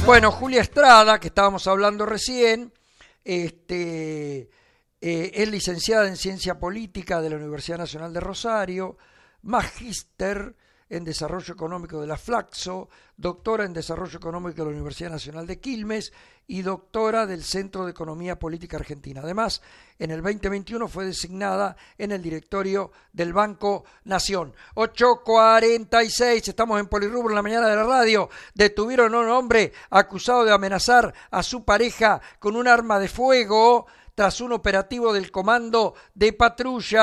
Bueno, Julia Estrada, que estábamos hablando recién, es licenciada en Ciencia Política de la Universidad Nacional de Rosario, magíster en Desarrollo Económico de la Flaxo, doctora en Desarrollo Económico de la Universidad Nacional de Quilmes y doctora del Centro de Economía Política Argentina. Además, en el 2021 fue designada en el directorio del Banco Nación. 8:46, estamos en Polirrubro en la mañana de la radio. Detuvieron a un hombre acusado de amenazar a su pareja con un arma de fuego tras un operativo del Comando de Patrulla.